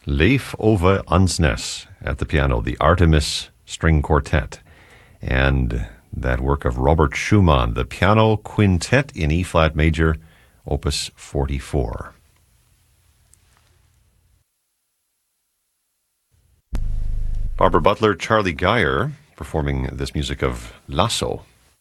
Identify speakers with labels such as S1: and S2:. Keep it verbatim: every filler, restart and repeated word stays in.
S1: Leif Ove Ansnes at the piano, the Artemis String Quartet, and that work of Robert Schumann, the Piano Quintet in E-flat major, Opus forty-four. Barbara Butler, Charlie Geyer performing this music of Lasso.